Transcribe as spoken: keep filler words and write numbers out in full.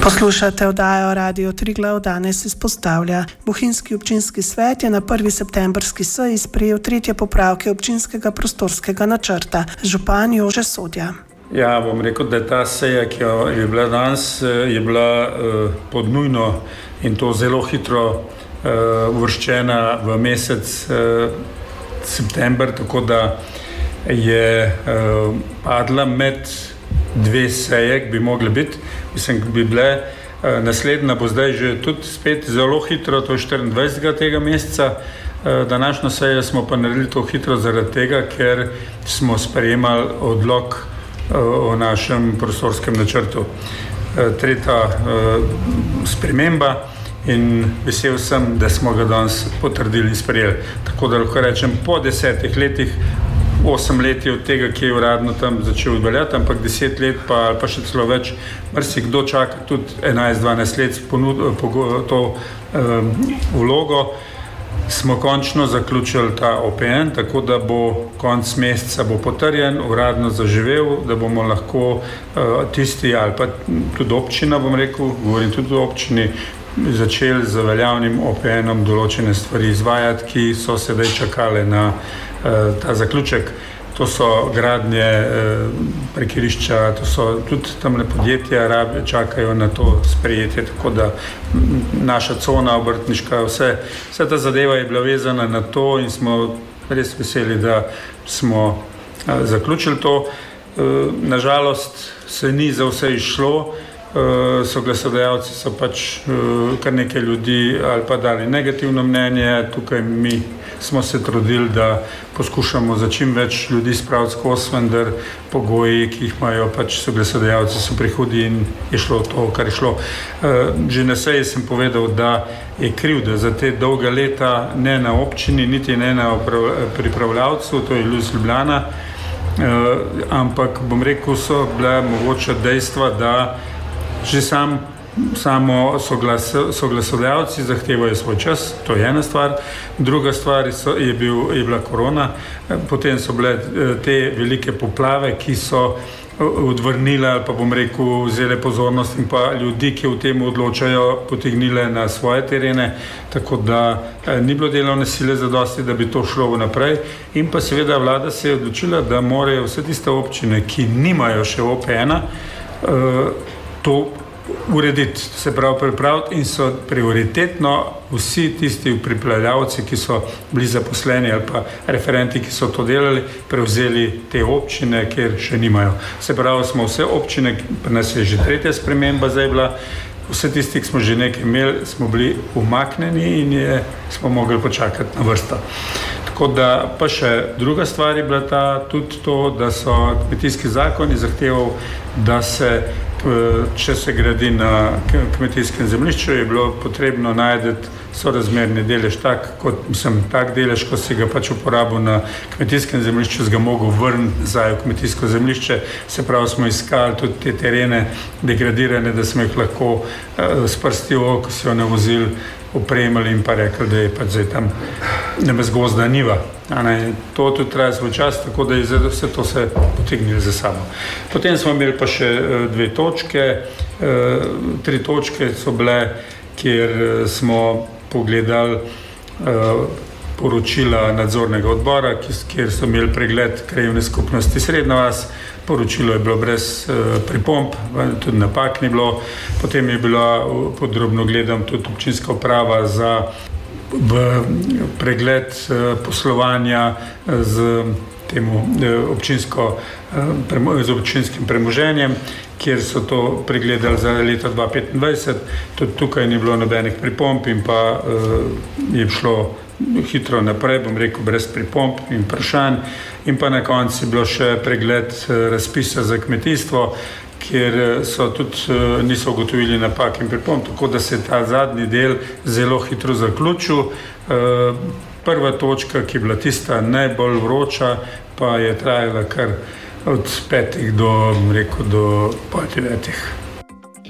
Poslušate oddajo Radio Triglav, danes izpostavlja. Bohinjski občinski svet je na prvi septembrski seji sprejel tretje popravke občinskega prostorskega načrta. Župan Jože Sodja. Ja, bom rekel, da je ta seja, ki je bila danes, je bila uh, pod nujno in to zelo hitro uh, uvrščena v mesec uh, september, tako da je uh, padla med dve seje, ki bi mogli biti. Mislim, bi bile uh, naslednja, bo zdaj že tudi spet zelo hitro, to je štiriindvajsetega tega meseca. Uh, današnjo sejo smo pa naredili to hitro zaradi tega, ker smo sprejemali odlok uh, o našem prostorskem načrtu. Uh, tretja uh, sprememba in vesel sem, da smo ga danes potrdili in sprejeli. Tako da lahko rečem, po desetih letih, osem let je od tega, ki je uradno tam začel veljati, ampak deset let pa, ali pa še celo več, marsikdo čaka tudi enajst dvanajst let ponud, to um, vlogo. Smo končno zaključili ta O P N, tako da bo konec meseca bo potrjen, uradno zaživel, da bomo lahko uh, tisti ali pa tudi občina, bom rekel, govorim tudi o občini, začeli z veljavnim O P N-om določene stvari izvajati, ki so sedaj čakale na uh, ta zaključek. To so gradnje uh, parkirišča, to so tudi tamle podjetja, rabe, čakajo na to sprejetje, tako da m, naša cona obrtniška, vse, vse ta zadeva je bila vezana na to in smo res veseli, da smo uh, zaključili to. Uh, nažalost se ni za vse išlo. Uh, soglasodajalci so pač uh, kar nekaj ljudi ali pa dali negativno mnenje. Tukaj mi smo se trudili, da poskušamo za čim več ljudi spraviti skozi, vendar pogoji, ki jih imajo pač soglasodajalci, so prehudi in je šlo to, kar je šlo. Uh, že na seji sem povedal, da je krivda za te dolga leta ne na občini, niti ne na pripravljavcu, to je Luz Ljubljana, uh, ampak bom rekel, so bila mogoče dejstva, da že sam, samo soglas, soglasodajalci zahtevajo svoj čas, to je ena stvar. Druga stvar so, je, bil, je bila korona, potem so bile te velike poplave, ki so odvrnile ali pa bom rekel vzele pozornost in pa ljudi, ki v tem odločajo, potegnile na svoje terene, tako da ni bilo delovne sile zadosti, da bi to šlo naprej. In pa seveda vlada se je odločila, da morajo vse tiste občine, ki nimajo še O P N-a, to urediti, se pravi pripraviti in so prioritetno vsi tisti pripravljavci, ki so bili zaposleni ali pa referenti, ki so to delali, prevzeli te občine, kjer še nimajo. Se pravi, smo vse občine, pri nas je že tretja sprememba zdaj bila, vse tisti, ki smo že nekaj imeli, smo bili umaknjeni in je, smo mogli počakati na vrsto. Tako da pa še druga stvar je bila ta, tudi to, da so kmetijski zakoni zahteval, da se če se gradi na kmetijskem zemljišču, je bilo potrebno najti sorazmerni delež tak, kot sem tak delež, ko si ga pač uporabil na kmetijskem zemljišču, si ga mogel vrniti nazaj v kmetijsko zemljišče. Se pravi, smo iskali tudi te terene degradirane, da smo jih lahko uh, s prsti v oko si jo navozili, opremili in pa rekli, da je pač zdaj tam nebezgozda njiva. To tudi traja svoj čas, tako da je zdaj vse to se potegnili za sabo. Potem smo imeli pa še dve točke, tri točke so bile, kjer smo pogledali poročila nadzornega odbora, kjer so imeli pregled krajevne skupnosti Srednja vas. Poročilo je bilo brez uh, pripomb, tudi napak ni bilo. Potem je bila podrobno gledam tudi občinska uprava za v pregled uh, poslovanja z, temu, uh, občinsko, uh, premo, z občinskim premoženjem, kjer so to pregledali za leto dva tisoč petindvajset. Tudi tukaj ni bilo nobenih pripomb in pa uh, je šlo hitro naprej, bom rekel, brez pripomb in vprašanj. In pa na koncu je bilo še pregled razpisa za kmetijstvo, kjer so tudi niso ugotovili napak in pripomb, tako da se je ta zadnji del zelo hitro zaključil. Prva točka, ki je bila tista najbolj vroča, pa je trajala kar od petih do, bom rekel, do pol devetih.